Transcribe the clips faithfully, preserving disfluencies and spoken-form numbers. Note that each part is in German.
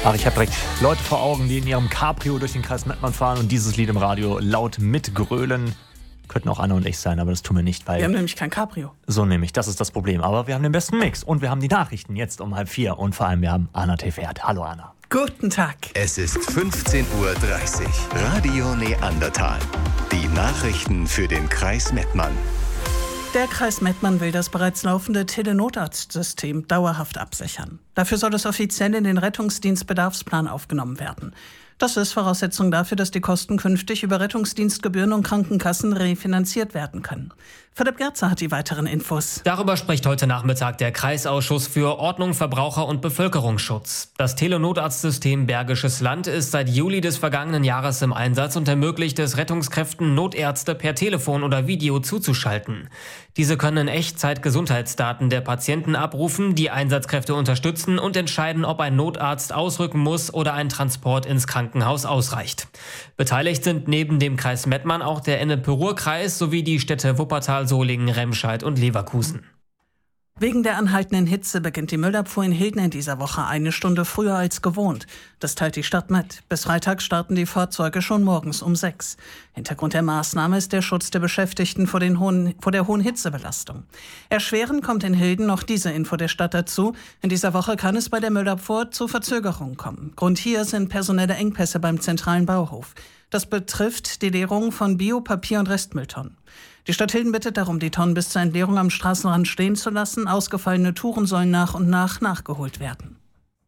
Ach, ich habe direkt Leute vor Augen, die in ihrem Cabrio durch den Kreis Mettmann fahren und dieses Lied im Radio laut mitgrölen. Könnten auch Anna und ich sein, aber das tun wir nicht, weil... Wir haben nämlich kein Cabrio. So nämlich, das ist das Problem. Aber wir haben den besten Mix und wir haben die Nachrichten jetzt um halb vier und vor allem wir haben Anna Tefert. Hallo Anna. Guten Tag. Es ist fünfzehn Uhr dreißig. Radio Neandertal. Die Nachrichten für den Kreis Mettmann. Der Kreis Mettmann will das bereits laufende Telenotarztsystem dauerhaft absichern. Dafür soll es offiziell in den Rettungsdienstbedarfsplan aufgenommen werden. Das ist Voraussetzung dafür, dass die Kosten künftig über Rettungsdienstgebühren und Krankenkassen refinanziert werden können. Philipp Gerzer hat die weiteren Infos. Darüber spricht heute Nachmittag der Kreisausschuss für Ordnung, Verbraucher und Bevölkerungsschutz. Das Telenotarztsystem Bergisches Land ist seit Juli des vergangenen Jahres im Einsatz und ermöglicht es Rettungskräften, Notärzte per Telefon oder Video zuzuschalten. Diese können in Echtzeit Gesundheitsdaten der Patienten abrufen, die Einsatzkräfte unterstützen und entscheiden, ob ein Notarzt ausrücken muss oder ein Transport ins Krankenhaus ausreicht. Beteiligt sind neben dem Kreis Mettmann auch der Ennepe-Ruhr-Kreis sowie die Städte Wuppertal, Solingen, Remscheid und Leverkusen. Wegen der anhaltenden Hitze beginnt die Müllabfuhr in Hilden in dieser Woche eine Stunde früher als gewohnt. Das teilt die Stadt mit. Bis Freitag starten die Fahrzeuge schon morgens um sechs. Hintergrund der Maßnahme ist der Schutz der Beschäftigten vor, den hohen, vor der hohen Hitzebelastung. Erschwerend kommt in Hilden noch diese Info der Stadt dazu. In dieser Woche kann es bei der Müllabfuhr zu Verzögerungen kommen. Grund hier sind personelle Engpässe beim zentralen Bauhof. Das betrifft die Leerung von Bio-, Papier- und Restmülltonnen. Die Stadt Hilden bittet darum, die Tonnen bis zur Entleerung am Straßenrand stehen zu lassen. Ausgefallene Touren sollen nach und nach nachgeholt werden.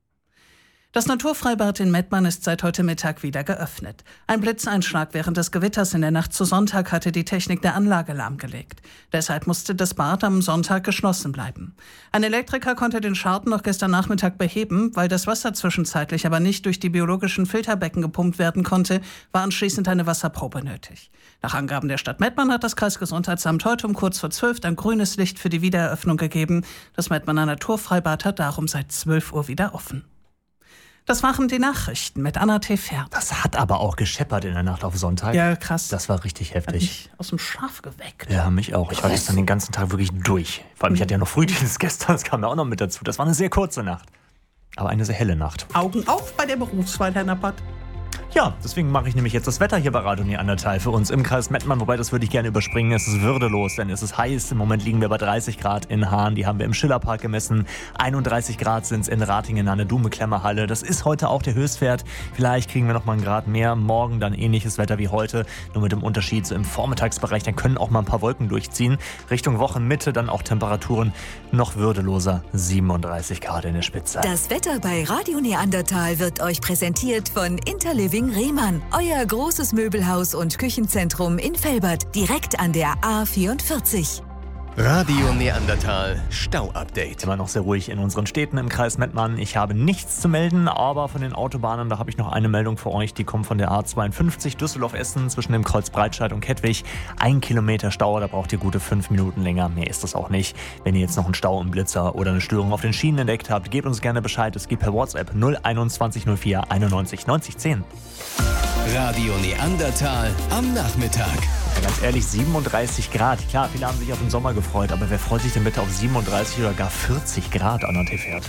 Das Naturfreibad in Mettmann ist seit heute Mittag wieder geöffnet. Ein Blitzeinschlag während des Gewitters in der Nacht zu Sonntag hatte die Technik der Anlage lahmgelegt. Deshalb musste das Bad am Sonntag geschlossen bleiben. Ein Elektriker konnte den Schaden noch gestern Nachmittag beheben. Weil das Wasser zwischenzeitlich aber nicht durch die biologischen Filterbecken gepumpt werden konnte, war anschließend eine Wasserprobe nötig. Nach Angaben der Stadt Mettmann hat das Kreisgesundheitsamt heute um kurz vor zwölf ein grünes Licht für die Wiedereröffnung gegeben. Das Mettmanner Naturfreibad hat darum seit zwölf Uhr wieder offen. Das waren die Nachrichten mit Anna Tefert. Das hat aber auch gescheppert in der Nacht auf Sonntag. Ja, krass. Das war richtig Hat heftig. mich aus dem Schlaf geweckt. Ja, mich auch. Ich war gestern den ganzen Tag wirklich durch. Vor allem, ich hatte ja noch Frühdienst gestern, das kam ja auch noch mit dazu. Das war eine sehr kurze Nacht. Aber eine sehr helle Nacht. Augen auf bei der Berufswahl, Herr Nappert. Ja, deswegen mache ich nämlich jetzt das Wetter hier bei Radio Neandertal für uns im Kreis Mettmann. Wobei, das würde ich gerne überspringen. Es ist würdelos, denn es ist heiß. Im Moment liegen wir bei dreißig Grad in Hahn. Die haben wir im Schillerpark gemessen. einunddreißig Grad sind es in Ratingen an der Dume-Klemmerhalle. Das ist heute auch der Höchstwert. Vielleicht kriegen wir noch mal einen Grad mehr. Morgen dann ähnliches Wetter wie heute. Nur mit dem Unterschied so im Vormittagsbereich. Dann können auch mal ein paar Wolken durchziehen. Richtung Wochenmitte dann auch Temperaturen noch würdeloser. siebenunddreißig Grad in der Spitze. Das Wetter bei Radio Neandertal wird euch präsentiert von Interliving Rehmann, euer großes Möbelhaus und Küchenzentrum in Velbert, direkt an der A vierundvierzig. Radio Neandertal Stau-Update. Immer noch sehr ruhig in unseren Städten im Kreis Mettmann. Ich habe nichts zu melden, aber von den Autobahnen, da habe ich noch eine Meldung für euch. Die kommt von der A zweiundfünfzig Düsseldorf-Essen zwischen dem Kreuz Breitscheid und Kettwig. Ein Kilometer Stau, da braucht ihr gute fünf Minuten länger. Mehr ist das auch nicht. Wenn ihr jetzt noch einen Stau im Blitzer oder eine Störung auf den Schienen entdeckt habt, gebt uns gerne Bescheid. Es gibt per WhatsApp null einundzwanzig null vier einundneunzig neunzig zehn. Radio Neandertal am Nachmittag. Ja, ganz ehrlich, siebenunddreißig Grad. Klar, viele haben sich auf den Sommer gefreut, aber wer freut sich denn bitte auf siebenunddreißig oder gar vierzig Grad, Anna Tefert?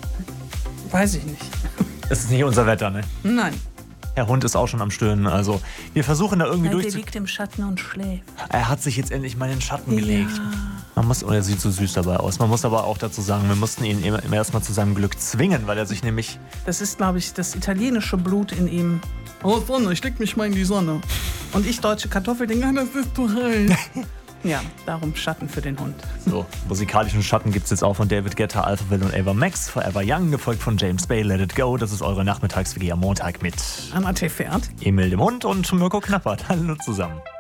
Weiß ich nicht. Das ist nicht unser Wetter, ne? Nein. Der Hund ist auch schon am Stöhnen, also wir versuchen da irgendwie Nein, der durchzu... liegt im Schatten und schläft. Er hat sich jetzt endlich mal in den Schatten gelegt. Ja. Man muss, oh, er sieht so süß dabei aus. Man muss aber auch dazu sagen, wir mussten ihn immer, immer erstmal zu seinem Glück zwingen, weil er sich nämlich... Das ist, glaube ich, das italienische Blut in ihm. Oh, Sonne, ich leg mich mal in die Sonne. Und ich, deutsche Kartoffel, denke, das ist zu heiß. Ja, darum Schatten für den Hund. So, musikalischen Schatten gibt es jetzt auch von David Guetta, Alphaville und Ava Max, Forever Young, gefolgt von James Bay, Let It Go. Das ist eure Nachmittags-W G am Montag mit Anna Tefert. Emil dem Hund und Mirko Knappert. Hallo zusammen.